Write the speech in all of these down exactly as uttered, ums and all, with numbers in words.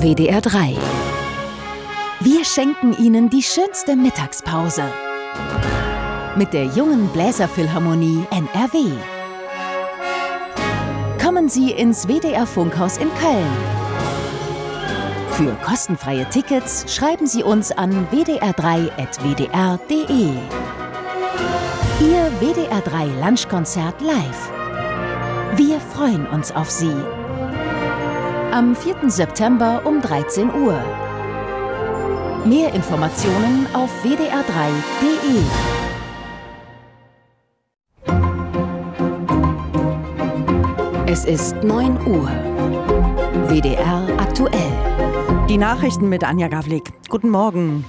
W D R drei. Wir schenken Ihnen die schönste Mittagspause. Mit der jungen Bläserphilharmonie N R W. Kommen Sie ins W D R-Funkhaus in Köln. Für kostenfreie Tickets schreiben Sie uns an w d r drei at w d r punkt d e. Ihr W D R drei Lunchkonzert live. Wir freuen uns auf Sie. Am vierten September um dreizehn Uhr. Mehr Informationen auf w d r drei punkt d e. Es ist neun Uhr. W D R aktuell. Die Nachrichten mit Anja Gavlik. Guten Morgen.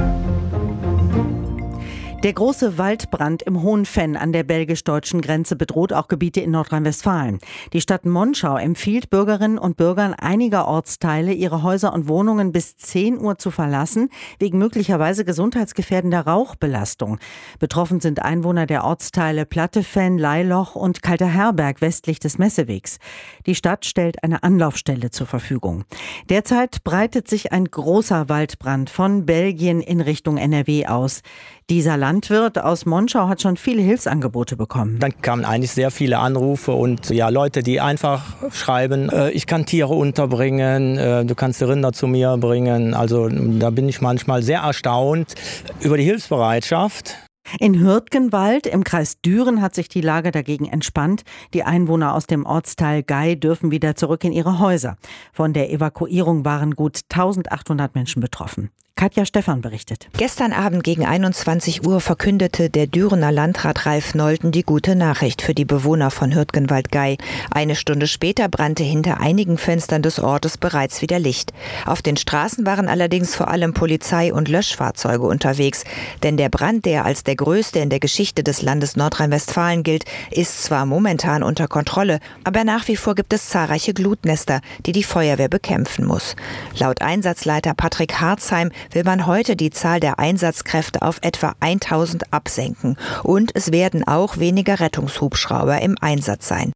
Der große Waldbrand im Hohenfenn an der belgisch-deutschen Grenze bedroht auch Gebiete in Nordrhein-Westfalen. Die Stadt Monschau empfiehlt Bürgerinnen und Bürgern einiger Ortsteile, ihre Häuser und Wohnungen bis zehn Uhr zu verlassen, wegen möglicherweise gesundheitsgefährdender Rauchbelastung. Betroffen sind Einwohner der Ortsteile Plattefenn, Leiloch und Kalter Herberg westlich des Messewegs. Die Stadt stellt eine Anlaufstelle zur Verfügung. Derzeit breitet sich ein großer Waldbrand von Belgien in Richtung N R W aus. Dieser Landwirt aus Monschau hat schon viele Hilfsangebote bekommen. Dann kamen eigentlich sehr viele Anrufe und ja, Leute, die einfach schreiben, äh, ich kann Tiere unterbringen, äh, du kannst die Rinder zu mir bringen. Also da bin ich manchmal sehr erstaunt über die Hilfsbereitschaft. In Hürtgenwald im Kreis Düren hat sich die Lage dagegen entspannt. Die Einwohner aus dem Ortsteil Gei dürfen wieder zurück in ihre Häuser. Von der Evakuierung waren gut eintausendachthundert Menschen betroffen. Katja Stephan berichtet. Gestern Abend gegen einundzwanzig Uhr verkündete der Dürener Landrat Ralf Nolten die gute Nachricht für die Bewohner von Hürtgenwald-Gei. Eine Stunde später brannte hinter einigen Fenstern des Ortes bereits wieder Licht. Auf den Straßen waren allerdings vor allem Polizei und Löschfahrzeuge unterwegs. Denn der Brand, der als der größte in der Geschichte des Landes Nordrhein-Westfalen gilt, ist zwar momentan unter Kontrolle, aber nach wie vor gibt es zahlreiche Glutnester, die die Feuerwehr bekämpfen muss. Laut Einsatzleiter Patrick Harzheim will man heute die Zahl der Einsatzkräfte auf etwa tausend absenken. Und es werden auch weniger Rettungshubschrauber im Einsatz sein.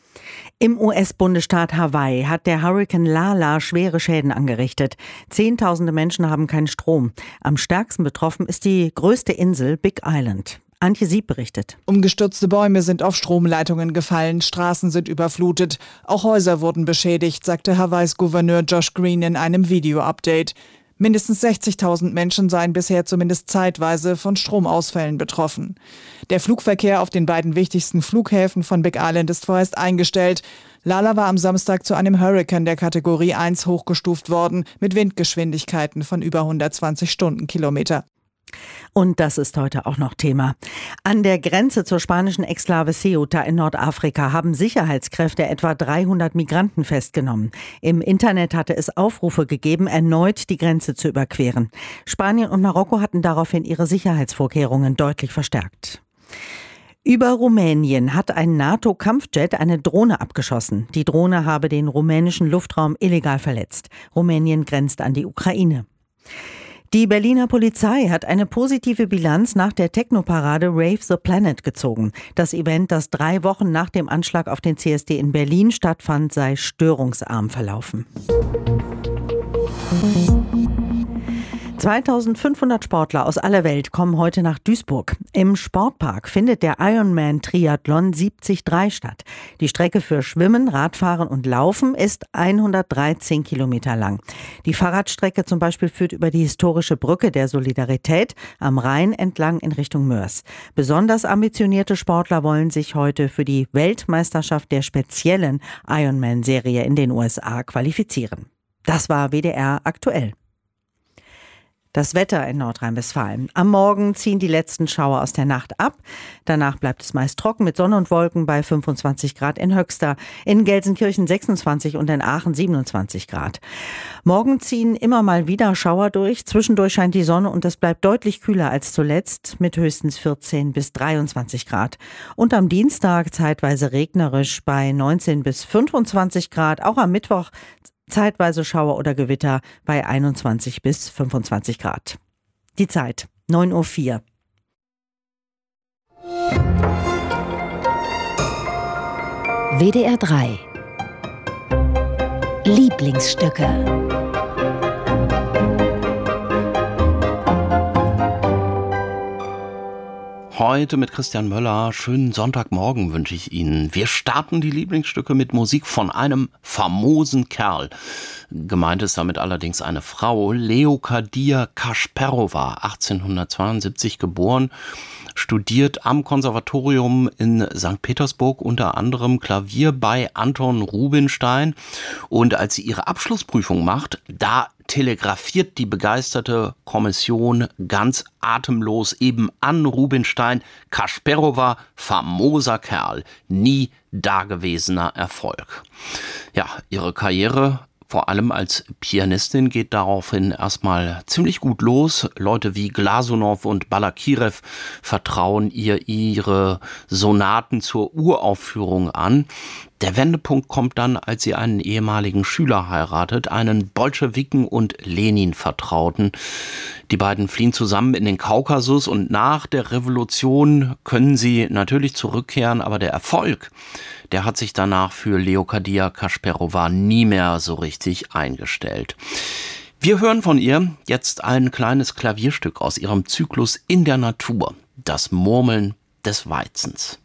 Im U S-Bundesstaat Hawaii hat der Hurrikan Lala schwere Schäden angerichtet. Zehntausende Menschen haben keinen Strom. Am stärksten betroffen ist die größte Insel Big Island. Antje Sieb berichtet. Umgestürzte Bäume sind auf Stromleitungen gefallen, Straßen sind überflutet, auch Häuser wurden beschädigt, sagte Hawaiis Gouverneur Josh Green in einem Video-Update. Mindestens sechzigtausend Menschen seien bisher zumindest zeitweise von Stromausfällen betroffen. Der Flugverkehr auf den beiden wichtigsten Flughäfen von Big Island ist vorerst eingestellt. Lala war am Samstag zu einem Hurrikan der Kategorie eins hochgestuft worden, mit Windgeschwindigkeiten von über hundertzwanzig Stundenkilometer. Und das ist heute auch noch Thema. An der Grenze zur spanischen Exklave Ceuta in Nordafrika haben Sicherheitskräfte etwa dreihundert Migranten festgenommen. Im Internet hatte es Aufrufe gegeben, erneut die Grenze zu überqueren. Spanien und Marokko hatten daraufhin ihre Sicherheitsvorkehrungen deutlich verstärkt. Über Rumänien hat ein NATO-Kampfjet eine Drohne abgeschossen. Die Drohne habe den rumänischen Luftraum illegal verletzt. Rumänien grenzt an die Ukraine. Die Berliner Polizei hat eine positive Bilanz nach der Technoparade Rave the Planet gezogen. Das Event, das drei Wochen nach dem Anschlag auf den C S D in Berlin stattfand, sei störungsarm verlaufen. zweitausendfünfhundert Sportler aus aller Welt kommen heute nach Duisburg. Im Sportpark findet der Ironman-Triathlon siebzig drei statt. Die Strecke für Schwimmen, Radfahren und Laufen ist hundertdreizehn Kilometer lang. Die Fahrradstrecke zum Beispiel führt über die historische Brücke der Solidarität am Rhein entlang in Richtung Mörs. Besonders ambitionierte Sportler wollen sich heute für die Weltmeisterschaft der speziellen Ironman-Serie in den U S A qualifizieren. Das war W D R aktuell. Das Wetter in Nordrhein-Westfalen. Am Morgen ziehen die letzten Schauer aus der Nacht ab. Danach bleibt es meist trocken mit Sonne und Wolken bei fünfundzwanzig Grad in Höxter, in Gelsenkirchen sechsundzwanzig und in Aachen siebenundzwanzig Grad. Morgen ziehen immer mal wieder Schauer durch. Zwischendurch scheint die Sonne und es bleibt deutlich kühler als zuletzt mit höchstens vierzehn bis dreiundzwanzig Grad. Und am Dienstag zeitweise regnerisch bei neunzehn bis fünfundzwanzig Grad. Auch am Mittwoch zeitweise Schauer oder Gewitter bei einundzwanzig bis fünfundzwanzig Grad. Die Zeit neun Uhr vier. W D R drei Lieblingsstücke. Heute mit Christian Möller. Schönen Sonntagmorgen wünsche ich Ihnen. Wir starten die Lieblingsstücke mit Musik von einem famosen Kerl. Gemeint ist damit allerdings eine Frau, Leokadia Kasperova, achtzehnhundertzweiundsiebzig geboren, studiert am Konservatorium in Sankt Petersburg unter anderem Klavier bei Anton Rubinstein. Und als sie ihre Abschlussprüfung macht, da telegrafiert die begeisterte Kommission ganz atemlos eben an Rubinstein: Kasperova, famoser Kerl, nie dagewesener Erfolg. Ja, ihre Karriere vor allem als Pianistin geht daraufhin erstmal ziemlich gut los. Leute wie Glasunow und Balakirev vertrauen ihr ihre Sonaten zur Uraufführung an. Der Wendepunkt kommt dann, als sie einen ehemaligen Schüler heiratet, einen Bolschewiken und Lenin-Vertrauten. Die beiden fliehen zusammen in den Kaukasus und nach der Revolution können sie natürlich zurückkehren, aber der Erfolg, der hat sich danach für Leokadia Kasperova nie mehr so richtig eingestellt. Wir hören von ihr jetzt ein kleines Klavierstück aus ihrem Zyklus In der Natur, das Murmeln des Weizens.